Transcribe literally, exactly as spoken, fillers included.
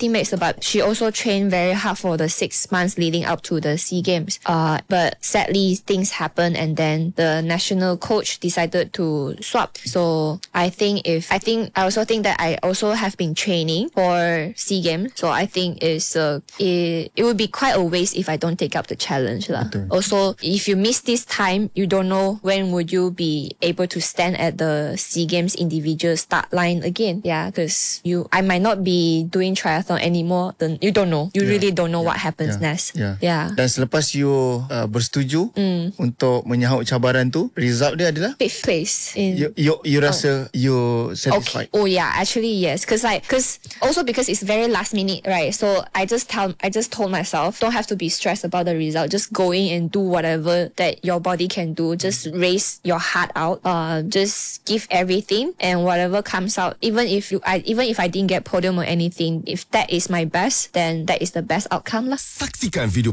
teammates about she also trained very hard for the six months leading up to the SEA Games. Uh, but sadly things happened and then the national coach decided to swap. So I think if I think I also think that I also have been training for SEA Games. So I think it's uh, it, it would be quite a waste if I don't take up the challenge lah. Also, if you miss this time, you don't know when would you be able to stand at the SEA Games individual start line again. Yeah, because you I might not be doing triathlon anymore. Then you don't know. You yeah. really don't know yeah. what happens yeah. next. Yeah. yeah. Dan selepas you uh, bersetuju mm. untuk menyahut cabaran tu, result dia adalah fifth place. In you you, you rasa oh. you satisfied? Okay. Oh yeah, actually yes. Because like because also because it's very last minute, right? So I just tell I just told myself don't have to be stressed about the result. Just go in and do whatever that your body can do. Just raise your heart out. Uh, just give everything and whatever comes out. Even if you I even if I didn't get podium or anything, if that is my best, then that is the best outcome lah. Saksikan video